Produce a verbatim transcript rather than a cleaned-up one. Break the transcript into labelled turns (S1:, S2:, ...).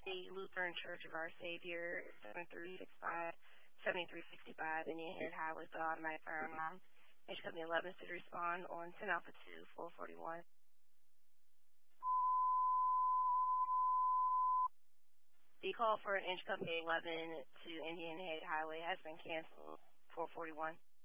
S1: the Lutheran Church of Our Savior, seven three six five, seven three six five, Indian Head Highway, the automatic fire alarm. Engine Company eleven is to respond on ten Alpha two, four forty-one. The call for Engine Company eleven to Indian Head Highway has been canceled, four forty-one.